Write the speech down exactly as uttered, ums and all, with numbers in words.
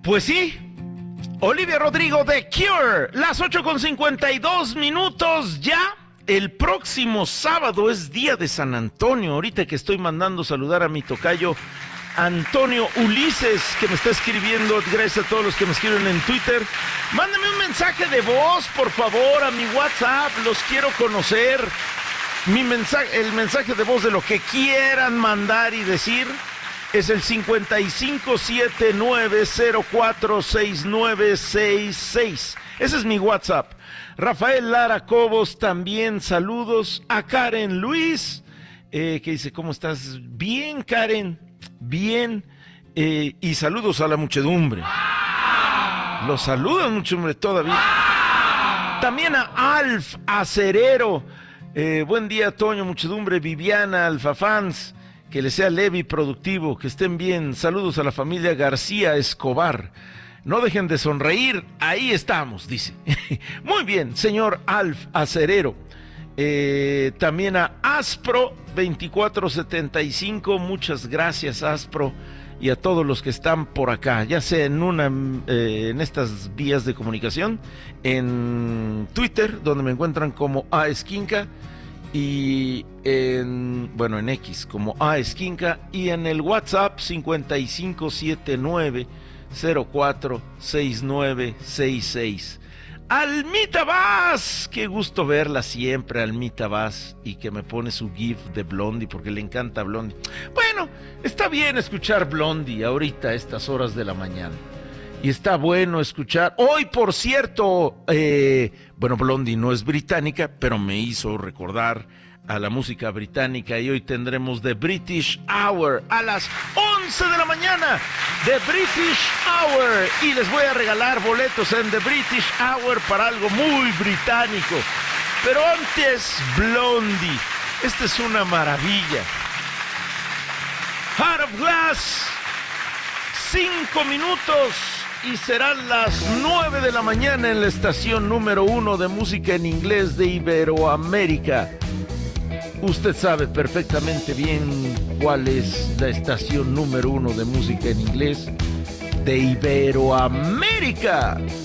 Pues sí, Olivia Rodrigo de Cure, las ocho con cincuenta y dos minutos ya. El próximo sábado es día de San Antonio. Ahorita que estoy mandando saludar a mi tocayo Antonio Ulises, que me está escribiendo. Gracias a todos los que me escriben en Twitter. Mándame un mensaje de voz, por favor, a mi WhatsApp. Los quiero conocer. Mi mensaje, el mensaje de voz de lo que quieran mandar y decir es el cincuenta y cinco setenta y nueve cero cuatro sesenta y nueve sesenta y seis. Ese es mi WhatsApp. Rafael Lara Cobos también, saludos. A Karen Luis, eh, que dice, ¿cómo estás? Bien, Karen, bien. Eh, y saludos a la muchedumbre. Los saludan muchedumbre todavía. También a Alf Acerero. Eh, buen día, Toño, muchedumbre, Viviana, Alfa Fans. Que les sea leve y productivo, que estén bien. Saludos a la familia García Escobar. No dejen de sonreír, ahí estamos, dice. Muy bien, señor Alf Acerero. Eh, también a Aspro veinticuatro setenta y cinco, muchas gracias, Aspro, y a todos los que están por acá, ya sea en una eh, en estas vías de comunicación, en Twitter, donde me encuentran como A Esquinca, y en, bueno, en X como A Esquinca, y en el WhatsApp cincuenta y cinco setenta y nueve cero cuatro sesenta y nueve sesenta y seis. Almita Vaz, qué gusto verla siempre, Almita Vaz, y que me pone su gif de Blondie porque le encanta Blondie. Bueno, está bien escuchar Blondie ahorita a estas horas de la mañana. Y está bueno escuchar. Hoy, por cierto, eh, bueno, Blondie no es británica, pero me hizo recordar a la música británica, y hoy tendremos The British Hour a las once de la mañana. The British Hour, y les voy a regalar boletos en The British Hour para algo muy británico. Pero antes, Blondie, esta es una maravilla. Heart of Glass, cinco minutos y serán las nueve de la mañana en la estación número uno de música en inglés de Iberoamérica. Usted sabe perfectamente bien cuál es la estación número uno de música en inglés de Iberoamérica.